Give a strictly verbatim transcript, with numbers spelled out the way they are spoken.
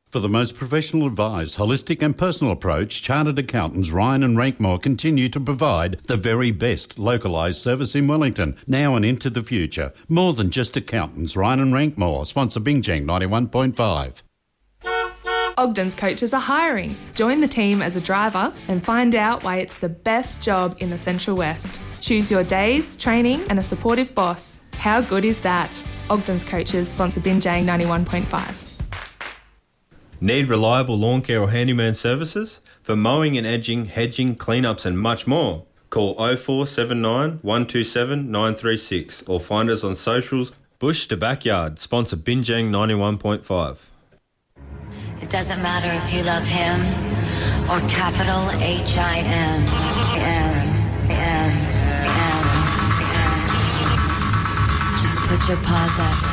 For the most professional advice, holistic and personal approach, Chartered Accountants Ryan and Rankmore continue to provide the very best localised service in Wellington, now and into the future. More than just accountants, Ryan and Rankmore, sponsor Bingjang ninety-one point five. Ogden's coaches are hiring. Join the team as a driver and find out why it's the best job in the Central West. Choose your days, training and a supportive boss. How good is that? Ogden's coaches sponsor Bingjang ninety-one point five. Need reliable lawn care or handyman services? For mowing and edging, hedging, cleanups and much more. Call oh four seven nine, one two seven, nine three six or find us on socials. Bush to Backyard, sponsor Bingjang ninety-one point five. It doesn't matter if you love him or capital H I M. M, M, M, M. Just put your paws up.